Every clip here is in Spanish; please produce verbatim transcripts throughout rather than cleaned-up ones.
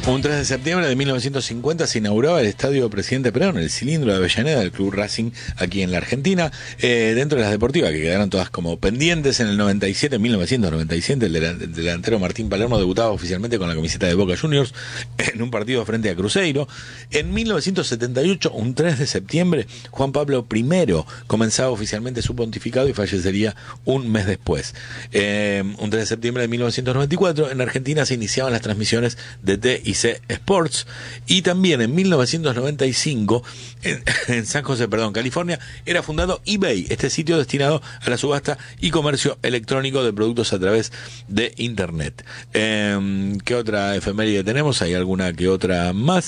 Un tres de septiembre de mil novecientos cincuenta se inauguraba el Estadio Presidente Perón, el cilindro de Avellaneda del Club Racing aquí en la Argentina. Eh, dentro de las deportivas, que quedaron todas como pendientes, en el noventa y siete, mil novecientos noventa y siete, el, el delantero Martín Palermo debutaba oficialmente con la camiseta de Boca Juniors en un partido frente a Cruzeiro. En mil novecientos setenta y ocho, un tres de septiembre, Juan Pablo primero comenzaba oficialmente su pontificado y fallecería un mes después. Eh, un tres de septiembre de mil novecientos noventa y cuatro, en Argentina se iniciaban las transmisiones de T I C Sports, y también en mil novecientos noventa y cinco en, en San José, perdón, California, era fundado eBay, este sitio destinado a la subasta y comercio electrónico de productos a través de internet. Eh, ¿Qué otra efeméride tenemos? Hay alguna que otra más.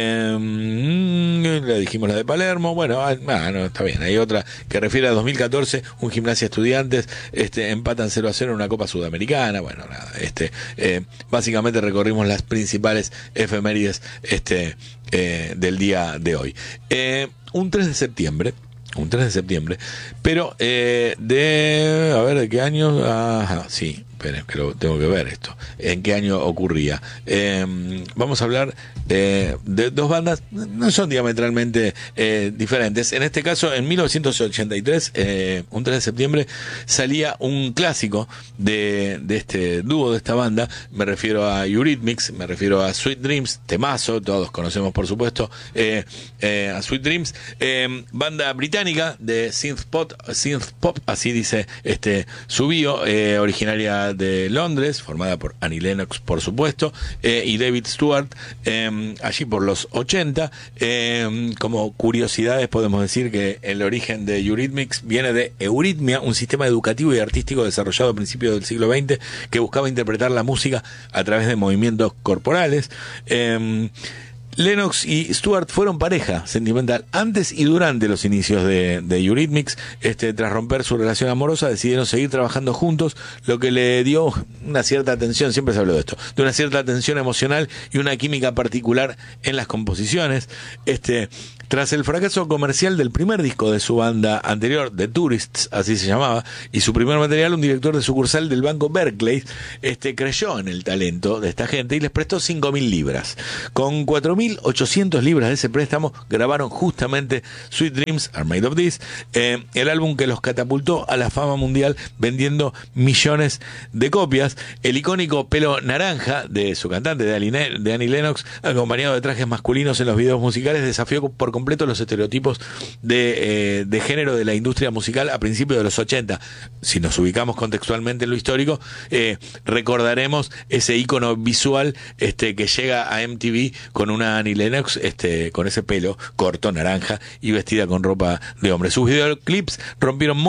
Eh, le dijimos la de Palermo. Bueno, ah, no, está bien. Hay otra que refiere a dos mil catorce, un Gimnasia Estudiantes este, empatan cero a cero en una Copa Sudamericana. Bueno, nada, este, eh, básicamente recorrimos las principales efemérides este, eh, del día de hoy. Eh, un tres de septiembre, un tres de septiembre, pero eh, de, a ver, ¿de qué año? Ajá, sí, esperen, que lo tengo que ver esto. ¿En qué año ocurría? Eh, vamos a hablar eh, de dos bandas, no son diametralmente eh, diferentes. En este caso, en mil novecientos ochenta y tres, eh, un tres de septiembre, salía un clásico de, de este dúo, de esta banda. Me refiero a Eurythmics, me refiero a Sweet Dreams, temazo, todos conocemos por supuesto eh, eh, a Sweet Dreams, eh, banda británica de synth pop, synth pop, así dice este su bio, eh, originaria de Londres, formada por Annie Lennox por supuesto, eh, y David Stewart, eh, allí por los ochenta. Eh, como curiosidades podemos decir que el origen de Eurythmics viene de Eurythmia, un sistema educativo y artístico desarrollado a principios del siglo veinte que buscaba interpretar la música a través de movimientos corporales. Eh, Lennox y Stewart fueron pareja sentimental antes y durante los inicios de, de Eurythmics. Este, tras romper su relación amorosa, decidieron seguir trabajando juntos, lo que le dio una cierta tensión, siempre se habló de esto, de una cierta tensión emocional y una química particular en las composiciones. Este, tras el fracaso comercial del primer disco de su banda anterior, The Tourists, así se llamaba, y su primer material, un director de sucursal del banco Barclays este, creyó en el talento de esta gente y les prestó cinco mil libras. Con cuatro mil ochocientas libras de ese préstamo grabaron justamente Sweet Dreams Are Made of This, eh, el álbum que los catapultó a la fama mundial vendiendo millones de copias. El icónico pelo naranja de su cantante, de Annie, de Annie Lennox, acompañado de trajes masculinos en los videos musicales, desafió por completo los estereotipos de, eh, de género de la industria musical a principios de los ochenta. Si nos ubicamos contextualmente en lo histórico, eh, recordaremos ese ícono visual este, que llega a M T V con una Annie Lennox este, con ese pelo corto, naranja y vestida con ropa de hombre. Sus videoclips rompieron